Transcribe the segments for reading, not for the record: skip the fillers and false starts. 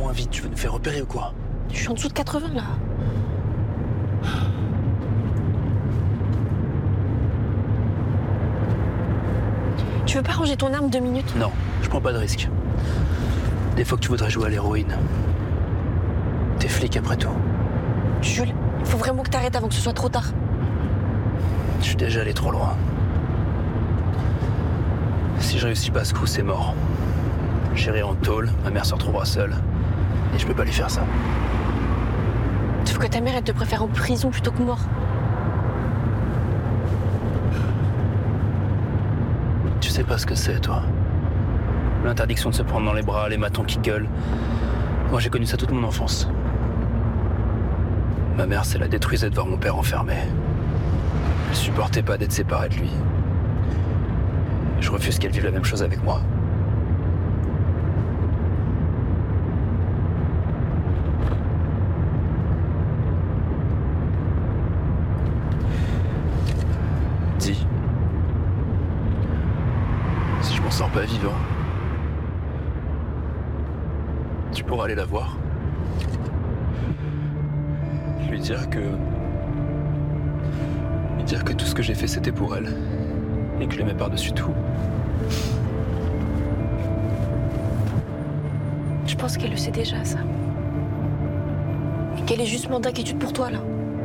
moins vite, tu veux nous faire repérer ou quoi? Je suis en dessous de 80 là. Tu veux pas ranger ton arme 2 minutes? Non, je prends pas de risque. Des fois que tu voudrais jouer à l'héroïne. T'es flic après tout. Jules, il faut vraiment que t'arrêtes avant que ce soit trop tard. Je suis déjà allé trop loin. Si je réussis pas ce coup, c'est mort. J'irai en tôle, ma mère se retrouvera seule. Et je peux pas lui faire ça. Il faut que ta mère, elle te préfère en prison plutôt que mort. Tu sais pas ce que c'est, toi. L'interdiction de se prendre dans les bras, les matons qui gueulent. Moi, j'ai connu ça toute mon enfance. Ma mère, ça la détruisait de voir mon père enfermé. Elle supportait pas d'être séparée de lui. Je refuse qu'elle vive la même chose avec moi. Dis. Si je m'en sors pas vivant, tu pourras aller la voir. Lui dire que tout ce que j'ai fait c'était pour elle. Et que je l'aimais par-dessus tout. Je pense qu'elle le sait déjà, ça. Et qu'elle est juste d'inquiétude pour toi, là.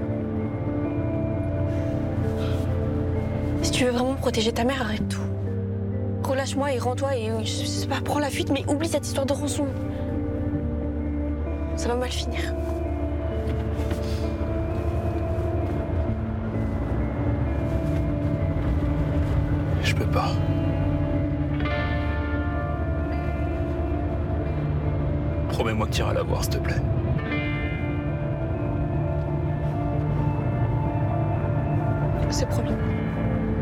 Si tu veux vraiment protéger ta mère, arrête tout. Relâche-moi et rends-toi et, je sais pas, prends la fuite, mais oublie cette histoire de rançon. Ça va mal finir. Je peux pas. Promets-moi que tu iras la voir, s'il te plaît. C'est promis.